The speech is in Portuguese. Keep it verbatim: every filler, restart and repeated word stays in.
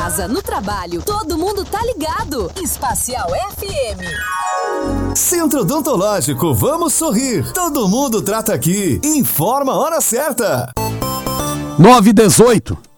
casa, no trabalho, todo mundo tá ligado. Espacial F M. Centro Odontológico, vamos sorrir. Todo mundo trata aqui. Informa a hora certa. nove e dezoito.